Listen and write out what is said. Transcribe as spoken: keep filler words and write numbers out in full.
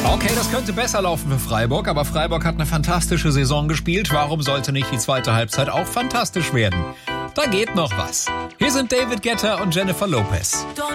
Okay, das könnte besser laufen für Freiburg, aber Freiburg hat eine fantastische Saison gespielt. Warum sollte nicht die zweite Halbzeit auch fantastisch werden? Da geht noch was. Hier sind David Guetta und Jennifer Lopez.